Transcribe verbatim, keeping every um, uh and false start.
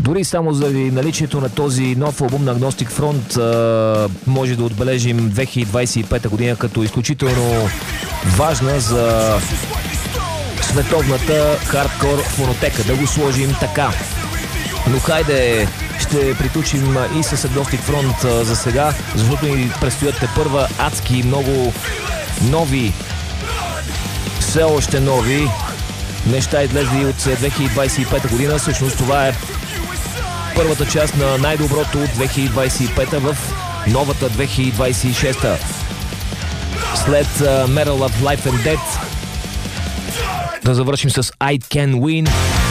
Дори само заради наличието на този нов албум на Agnostic Front може да отбележим две хиляди двадесет и пета година като изключително важна за световната хардкор фонотека. Да го сложим така. Но хайде, ще приключим и с Agnostic Front за сега, защото ни предстоят тепърва адски много нови, все още нови неща излезли от две хиляди двадесет и пета година. Всъщност това е първата част на най-доброто от две хиляди двадесет и пета в новата две хиляди двадесет и шеста. След uh, Metal of Life and Death да завършим с I Can Win.